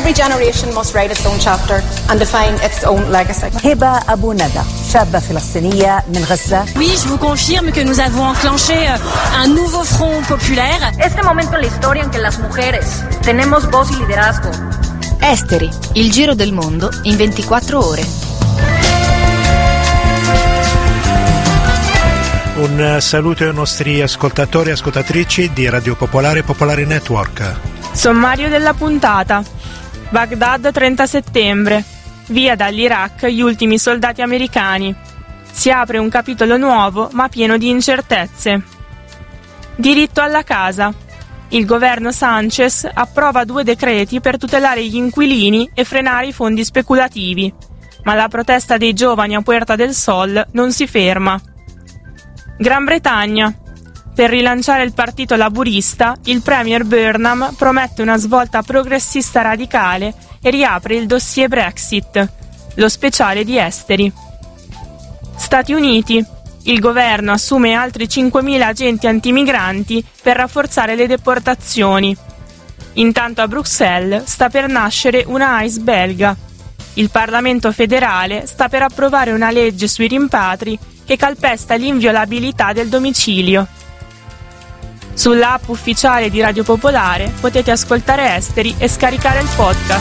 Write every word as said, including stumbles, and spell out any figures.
Every generation must write its own chapter and define its own legacy. هبة أبو ندى شابة فلسطينية من غزة. Oui, je vous confirme que nous avons enclenché un nouveau front populaire. Este momento en la historia en que las mujeres tenemos voz y liderazgo. Esteri, il giro del mondo in ventiquattro ore. Un saluto ai nostri ascoltatori e ascoltatrici di Radio Popolare e Popolare Network. Sommario della puntata. Baghdad trenta settembre. Via dall'Iraq gli ultimi soldati americani. Si apre un capitolo nuovo ma pieno di incertezze. Diritto alla casa. Il governo Sanchez approva due decreti per tutelare gli inquilini e frenare i fondi speculativi. Ma la protesta dei giovani a Puerta del Sol non si ferma. Gran Bretagna. Per rilanciare il partito laburista, il premier Burnham promette una svolta progressista radicale e riapre il dossier Brexit, lo speciale di Esteri. Stati Uniti. Il governo assume altri cinquemila agenti antimigranti per rafforzare le deportazioni. Intanto a Bruxelles sta per nascere una A I S belga. Il Parlamento federale sta per approvare una legge sui rimpatri che calpesta l'inviolabilità del domicilio. Sull'app ufficiale di Radio Popolare potete ascoltare Esteri e scaricare il podcast.